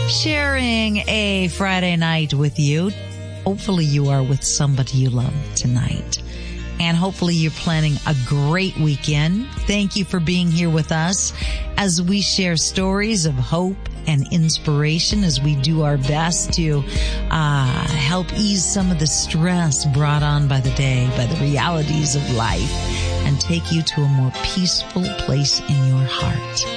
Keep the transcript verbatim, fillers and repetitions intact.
sharing a Friday night with you. Hopefully you are with somebody you love tonight. And hopefully you're planning a great weekend. Thank you for being here with us as we share stories of hope and inspiration as we do our best to uh, help ease some of the stress brought on by the day, by the realities of life, and take you to a more peaceful place in your heart.